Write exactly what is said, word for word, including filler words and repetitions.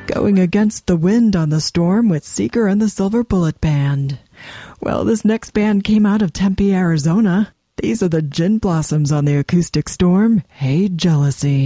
Going against the wind on the storm with Seeker and the Silver Bullet Band. Well, this next band came out of Tempe, Arizona. These are the Gin Blossoms on the acoustic storm, Hey Jealousy.